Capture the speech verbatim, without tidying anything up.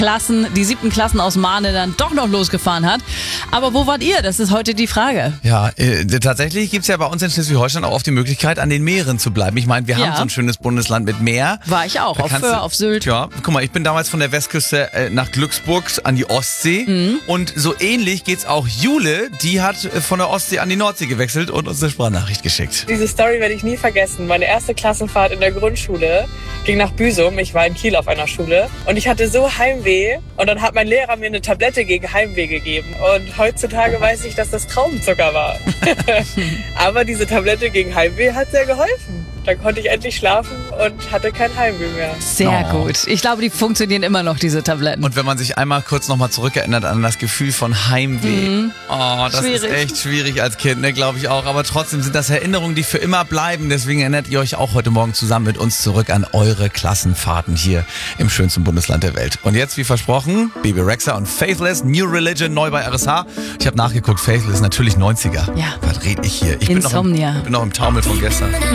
Klassen, die siebten Klassen aus Mahne dann doch noch losgefahren hat. Aber wo wart ihr? Das ist heute die Frage. Ja, äh, tatsächlich gibt's ja bei uns in Schleswig-Holstein auch oft die Möglichkeit, an den Meeren zu bleiben. Ich meine, wir Ja. haben so ein schönes Bundesland mit Meer. War ich auch, Da auf kannst Föhr, du- auf Sylt. Ja, guck mal, ich bin damals von der Westküste äh, nach Glücksburg an die Ostsee. Mhm. Und so ähnlich geht's auch Jule. Die hat äh, von der Ostsee an die Nordsee gewechselt und uns eine Sprachnachricht geschickt. Diese Story werde ich nie vergessen. Meine erste Klassenfahrt in der Grundschule ging nach Büsum. Ich war in Kiel auf einer Schule und ich hatte so Heimweh. Und dann hat mein Lehrer mir eine Tablette gegen Heimweh gegeben. Und heutzutage weiß ich, dass das Traubenzucker war. Aber diese Tablette gegen Heimweh hat sehr geholfen. Dann konnte ich endlich schlafen und hatte kein Heimweh mehr. Sehr Oh. gut. Ich glaube, die funktionieren immer noch, diese Tabletten. Und wenn man sich einmal kurz nochmal zurückerinnert an das Gefühl von Heimweh. Oh, das Schwierig. ist echt schwierig als Kind, ne, glaube ich auch. Aber trotzdem sind das Erinnerungen, die für immer bleiben. Deswegen erinnert ihr euch auch heute Morgen zusammen mit uns zurück an eure Klassenfahrten hier im schönsten Bundesland der Welt. Und jetzt, wie versprochen, Bebe Rexha und Faithless, New Religion, neu bei R S H. Ich habe nachgeguckt, Faithless natürlich neunziger. Ja. Was red ich hier? Ich Insomnia. Bin noch im, bin noch im Taumel von gestern.